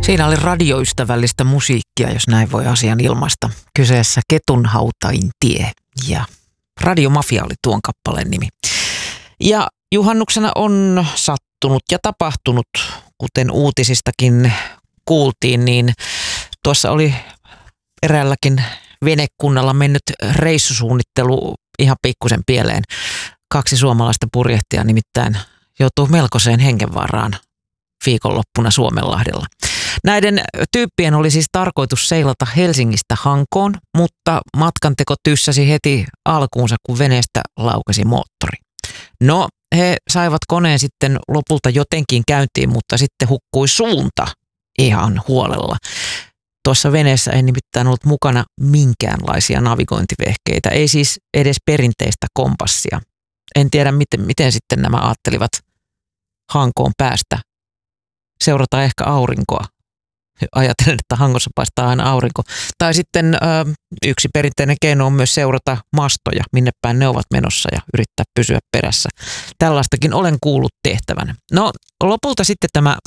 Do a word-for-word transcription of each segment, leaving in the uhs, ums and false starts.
Siinä oli radioystävällistä musiikkia, jos näin voi asian ilmaista. Kyseessä Ketunhautain tie ja Radiomafia oli tuon kappaleen nimi. Ja juhannuksena on sattunut ja tapahtunut, kuten uutisistakin kuultiin, niin tuossa oli eräälläkin venekunnalla mennyt reissusuunnittelu ihan pikkusen pieleen. Kaksi suomalaista purjehtia nimittäin joutuu melkoiseen hengenvaaraan viikonloppuna Suomenlahdella. Näiden tyyppien oli siis tarkoitus seilata Helsingistä Hankoon, mutta matkanteko tyssäsi heti alkuunsa, kun veneestä laukesi moottori. No, he saivat koneen sitten lopulta jotenkin käyntiin, mutta sitten hukkui suunta ihan huolella. Tuossa veneessä ei nimittäin ollut mukana minkäänlaisia navigointivehkeitä, ei siis edes perinteistä kompassia. En tiedä, miten, miten sitten nämä ajattelivat Hankoon päästä. Seurata ehkä aurinkoa. Ajattelen, että Hangossa paistaa aina aurinko. Tai sitten ö, yksi perinteinen keino on myös seurata mastoja, minne päin ne ovat menossa ja yrittää pysyä perässä. Tällaistakin olen kuullut tehtävän. No lopulta sitten tämä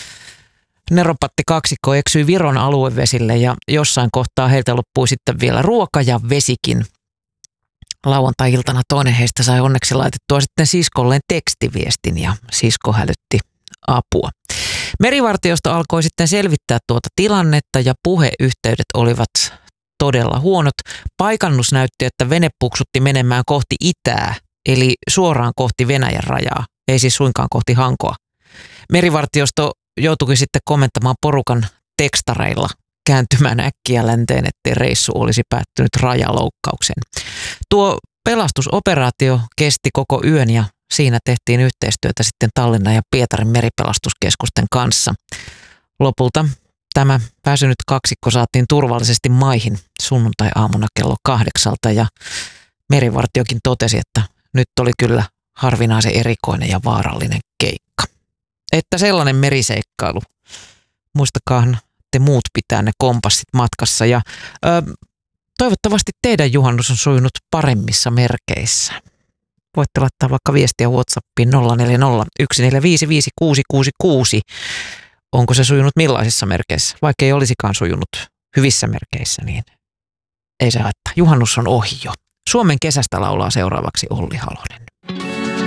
neropatti kaksikko eksyi Viron aluevesille ja jossain kohtaa heiltä loppui sitten vielä ruoka ja vesikin. Lauantai-iltana toinen heistä sai onneksi laitettua sitten siskolleen tekstiviestin ja sisko hälytti apua. Merivartiosto alkoi sitten selvittää tuota tilannetta ja puheyhteydet olivat todella huonot. Paikannus näytti, että vene puksutti menemään kohti itää, eli suoraan kohti Venäjän rajaa, ei siis suinkaan kohti Hankoa. Merivartiosto joutuikin sitten komentamaan porukan tekstareilla kääntymään äkkiä länteen, ettei reissu olisi päättynyt rajaloukkaukseen. Tuo pelastusoperaatio kesti koko yön ja siinä tehtiin yhteistyötä sitten Tallinnan ja Pietarin meripelastuskeskusten kanssa. Lopulta tämä väsynyt kaksikko saatiin turvallisesti maihin sunnuntai-aamuna kello kahdeksalta ja merivartiokin totesi, että nyt oli kyllä harvinaisen erikoinen ja vaarallinen keikka. Että sellainen meriseikkailu. Muistakaahan te muut pitää ne kompassit matkassa ja ö, toivottavasti teidän juhannus on sujunut paremmissa merkeissä. Voitte laittaa vaikka viestiä WhatsAppiin nolla neljä nolla yksi neljä viisi viisi kuusi kuusi kuusi. Onko se sujunut millaisissa merkeissä? Vaikka ei olisikaan sujunut hyvissä merkeissä, niin ei se haittaa. Juhannus on ohi jo. Suomen kesästä laulaa seuraavaksi Olli Halonen.